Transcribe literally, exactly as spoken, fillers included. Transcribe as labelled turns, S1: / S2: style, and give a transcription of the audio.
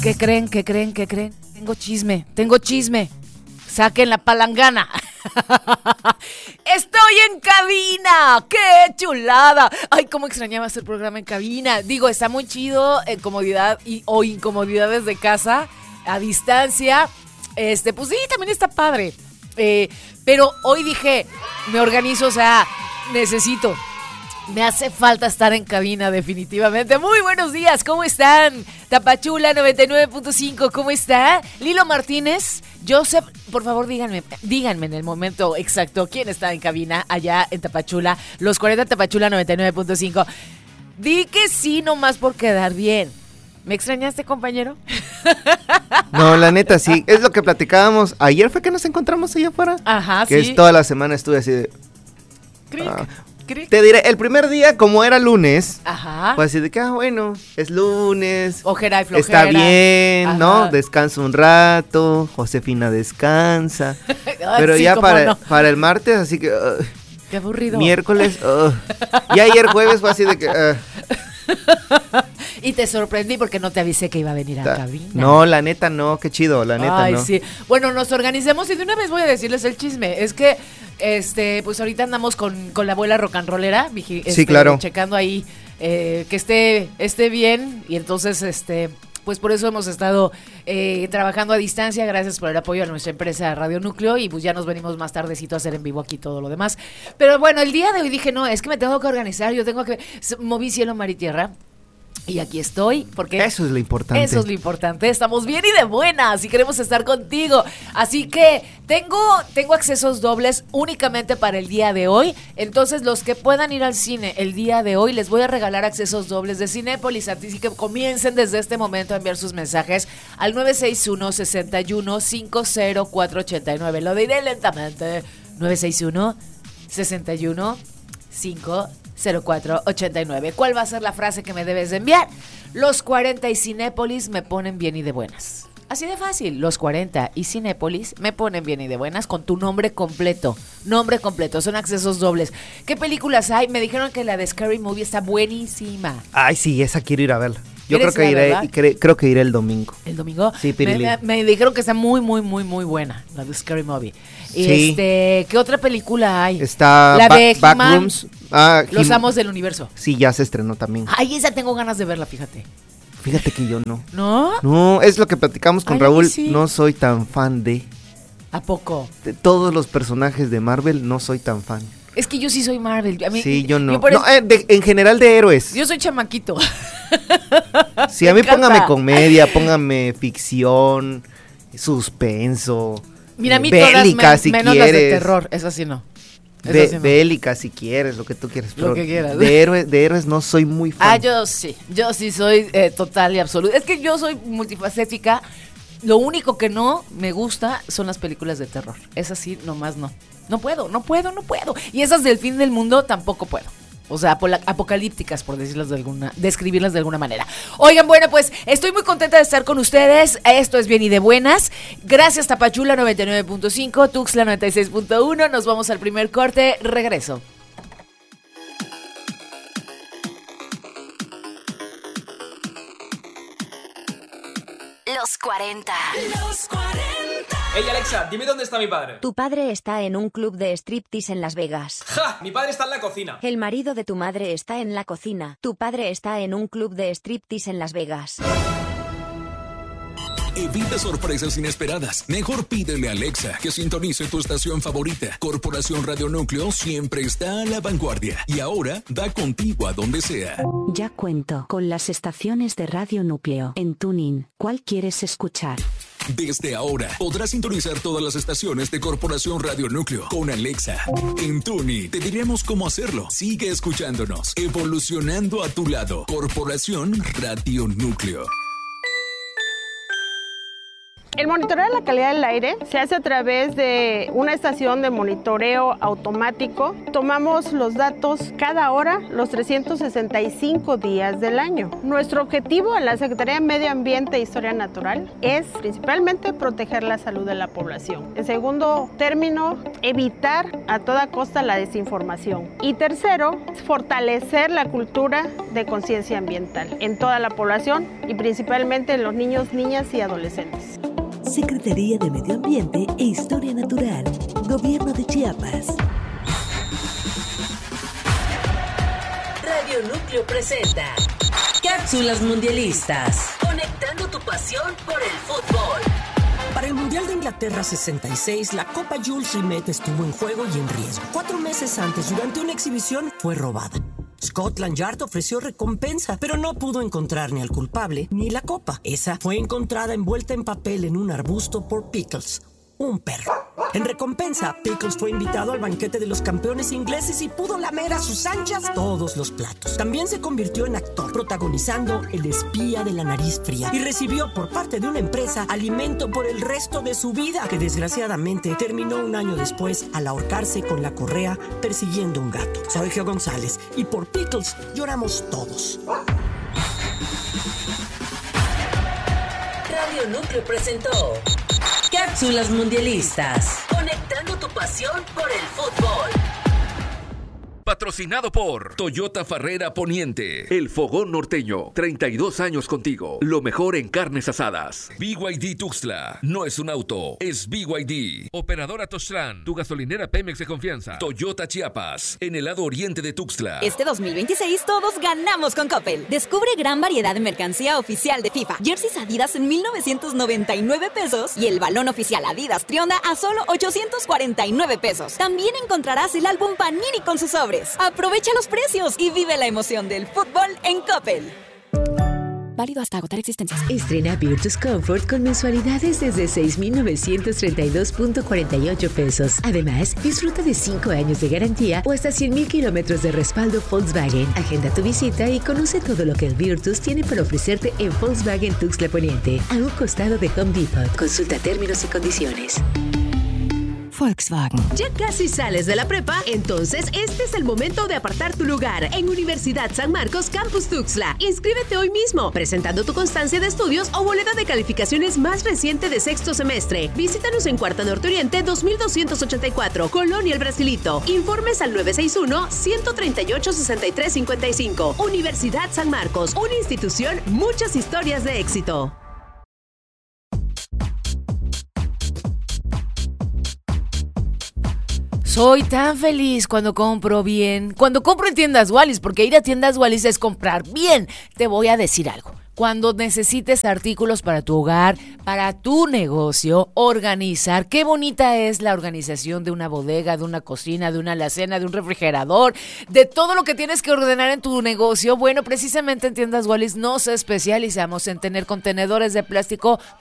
S1: ¿Qué creen? ¿Qué creen? ¿Qué creen? Tengo chisme, tengo chisme. Saquen la palangana. Estoy en cabina. ¡Qué chulada! Ay, cómo extrañaba hacer programa en cabina. Digo, está muy chido en comodidad y, o incomodidades de casa, a distancia. Este, pues sí, también está padre. Eh, pero hoy dije, me organizo, o sea, necesito. Me hace falta estar en cabina, definitivamente. Muy buenos días, ¿cómo están? Tapachula noventa y nueve punto cinco, ¿cómo está? Lilo Martínez, Joseph, por favor díganme, díganme en el momento exacto quién está en cabina allá en Tapachula, los cuarenta Tapachula noventa y nueve punto cinco. Di que sí, nomás por quedar bien. ¿Me extrañaste, compañero?
S2: No, la neta sí, es lo que platicábamos. Ayer fue que nos encontramos allá afuera.
S1: Ajá,
S2: que
S1: sí.
S2: es toda la semana estuve así de...
S1: Cric.
S2: Ah, te diré, el primer día, como era lunes,
S1: Ajá.
S2: pues así de que, ah, bueno, es lunes.
S1: Ojera y flojera.
S2: Está bien,
S1: Ajá.
S2: ¿no? Descanso un rato, Josefina descansa.
S1: Ay,
S2: Pero
S1: sí,
S2: ya
S1: cómo
S2: para,
S1: no.
S2: para el martes, así que... Uh,
S1: Qué aburrido.
S2: miércoles, uh, y ayer jueves fue así de que... Uh,
S1: Y te sorprendí porque no te avisé que iba a venir a
S2: ta-
S1: cabina.
S2: no, la neta no, qué chido, la neta
S1: Ay,
S2: no.
S1: sí. Bueno, nos organizamos y de una vez voy a decirles el chisme. Es que, este, pues ahorita andamos con, con la abuela rock and rollera, vigi- este,
S2: Sí, claro.
S1: checando ahí eh, que esté, esté bien. Y entonces, este, pues por eso hemos estado eh, trabajando a distancia. Gracias por el apoyo a nuestra empresa Radio Núcleo. Y pues ya nos venimos más tardecito a hacer en vivo aquí todo lo demás. Pero bueno, el día de hoy dije, no, es que me tengo que organizar. Yo tengo que... Moví cielo, mar y tierra. Y aquí estoy, porque
S2: Eso es lo importante.
S1: eso es lo importante. Estamos bien y de buenas y queremos estar contigo. Así que tengo, tengo accesos dobles únicamente para el día de hoy. Entonces, los que puedan ir al cine el día de hoy, les voy a regalar accesos dobles de Cinépolis. Así que comiencen desde este momento a enviar sus mensajes al nueve seis uno, seis uno, cinco cero cuatro ocho nueve. Lo diré lentamente. nueve seis uno, seis uno, cinco cero cuatro ocho nueve. ¿Cuál va a ser la frase que me debes de enviar? Los cuarenta y Cinépolis me ponen bien y de buenas. Así de fácil. Los cuarenta y Cinépolis me ponen bien y de buenas con tu nombre completo. Nombre completo. Son accesos dobles. ¿Qué películas hay? Me dijeron que la de Scary Movie está buenísima.
S2: Ay, sí, esa quiero ir a verla. Yo creo
S1: ¿Quieres
S2: que
S1: ir a
S2: iré,
S1: verla?
S2: cre- creo que iré el domingo.
S1: ¿El domingo?
S2: Sí,
S1: me,
S2: Pirilín.
S1: me, me dijeron que está muy, muy, muy, muy buena. La de Scary Movie. Y
S2: Sí.
S1: este, ¿qué otra película hay?
S2: Está
S1: La
S2: Ba-
S1: de He-Man,
S2: Backrooms. Ah,
S1: Los
S2: He-
S1: Amos del Universo.
S2: Sí, ya se estrenó también.
S1: Ay, esa tengo ganas de verla, fíjate.
S2: Fíjate que yo no.
S1: ¿No?
S2: No, es lo que platicamos con
S1: Ay, a mí
S2: Raúl.
S1: sí.
S2: No soy tan fan de,
S1: ¿A poco?
S2: de todos los personajes de Marvel. No soy tan fan.
S1: Es que yo sí soy Marvel. A mí,
S2: Sí, yo no.
S1: por
S2: No,
S1: eso-
S2: eh, de- en general de héroes.
S1: yo soy chamaquito.
S2: Sí,
S1: me
S2: a mí
S1: encanta.
S2: póngame comedia, póngame ficción, suspenso.
S1: Mira, a mí
S2: bélica,
S1: todas men-
S2: si
S1: menos
S2: quieres.
S1: las de terror. Esas sí no. Esas
S2: Be-
S1: sí no.
S2: bélica si quieres, lo que tú quieres.
S1: Lo
S2: pero
S1: que quieras.
S2: De héroes, de héroes no soy muy fan.
S1: Ah, yo sí. Yo sí soy eh, total y absoluta. Es que yo soy multifacética. Lo único que no me gusta son las películas de terror. Esas sí, nomás no. No puedo, no puedo, no puedo. Y esas del fin del mundo tampoco puedo. O sea, apola- apocalípticas, por decirlas de alguna, describirlas de alguna manera. Oigan, bueno, pues estoy muy contenta de estar con ustedes. Esto es Bien y de Buenas. Gracias, Tapachula noventa y nueve punto cinco, Tuxtla noventa y seis punto uno. Nos vamos al primer corte. Regreso.
S3: Los cuarenta.
S4: Los cuarenta.
S5: Hey Alexa, dime dónde está mi padre.
S3: Tu padre está en un club de striptease en Las Vegas.
S5: ¡Ja! Mi padre está en la cocina.
S3: El marido de tu madre está en la cocina. Tu padre está en un club de striptease en Las Vegas.
S4: Evita sorpresas inesperadas. Mejor pídele a Alexa que sintonice tu estación favorita. Corporación Radio Núcleo siempre está a la vanguardia. Y ahora da contigo a donde sea.
S6: Ya cuento con las estaciones de Radio Núcleo en TuneIn. ¿Cuál quieres escuchar?
S4: Desde ahora podrás sintonizar todas las estaciones de Corporación Radio Núcleo con Alexa. En Tuni te diremos cómo hacerlo. Sigue escuchándonos. Evolucionando a tu lado. Corporación Radio Núcleo.
S7: El monitoreo de la calidad del aire se hace a través de una estación de monitoreo automático. Tomamos los datos cada hora, los trescientos sesenta y cinco días del año. Nuestro objetivo en la Secretaría de Medio Ambiente e Historia Natural es principalmente proteger la salud de la población. En segundo término, evitar a toda costa la desinformación. Y tercero, fortalecer la cultura de conciencia ambiental en toda la población y principalmente en los niños, niñas y adolescentes.
S8: Secretaría de Medio Ambiente e Historia Natural, Gobierno de Chiapas.
S9: Radio Núcleo presenta Cápsulas Mundialistas, conectando tu pasión por el fútbol.
S10: Para el Mundial de Inglaterra sesenta y seis, la Copa Jules Rimet estuvo en juego y en riesgo. Cuatro meses antes, durante una exhibición, fue robada. Scotland Yard ofreció recompensa, pero no pudo encontrar ni al culpable ni la copa. Esa fue encontrada envuelta en papel en un arbusto por Pickles, un perro. En recompensa, Pickles fue invitado al banquete de los campeones ingleses y pudo lamer a sus anchas todos los platos. También se convirtió en actor, protagonizando El espía de la nariz fría, y recibió por parte de una empresa alimento por el resto de su vida, que desgraciadamente terminó un año después al ahorcarse con la correa persiguiendo un gato. Soy Geo González y por Pickles lloramos todos.
S9: Radio Núcleo presentó Cápsulas Mundialistas, conectando tu pasión por el fútbol.
S11: Patrocinado por Toyota Farrera Poniente, El Fogón Norteño, treinta y dos años contigo, lo mejor en carnes asadas. B Y D Tuxtla, no es un auto, es B Y D. Operadora Toztlán, tu gasolinera Pemex de confianza. Toyota Chiapas, en el lado oriente de Tuxtla.
S12: Este dos mil veintiséis todos ganamos con Coppel. Descubre gran variedad de mercancía oficial de FIFA. Jerseys Adidas en mil novecientos noventa y nueve pesos y el balón oficial Adidas Trionda a solo ochocientos cuarenta y nueve pesos. También encontrarás el álbum Panini con sus sobres. Aprovecha los precios y vive la emoción del fútbol en Coppel. Válido hasta agotar existencias.
S13: Estrena Virtus Comfort con mensualidades desde seis mil novecientos treinta y dos punto cuarenta y ocho pesos. Además, disfruta de cinco años de garantía o hasta cien mil kilómetros de respaldo Volkswagen. Agenda tu visita y conoce todo lo que el Virtus tiene para ofrecerte en Volkswagen Tuxtla Poniente, a un costado de Home Depot. Consulta términos y condiciones.
S14: Volkswagen. ¿Ya casi sales de la prepa? Entonces este es el momento de apartar tu lugar en Universidad San Marcos Campus Tuxtla. Inscríbete hoy mismo, presentando tu constancia de estudios o boleta de calificaciones más reciente de sexto semestre. Visítanos en Cuarta Norte Oriente dos mil doscientos ochenta y cuatro, Colonia El Brasilito. Informes al nueve seis uno, uno tres ocho, seis tres cinco cinco. Universidad San Marcos, una institución, muchas historias de éxito.
S1: Soy tan feliz cuando compro bien, cuando compro en tiendas Wallis, porque ir a tiendas Wallis es comprar bien. Te voy a decir algo. Cuando necesites artículos para tu hogar, para tu negocio, organizar. Qué bonita es la organización de una bodega, de una cocina, de una alacena, de un refrigerador, de todo lo que tienes que ordenar en tu negocio. Bueno, precisamente en Tiendas Wallis nos especializamos en tener contenedores de plástico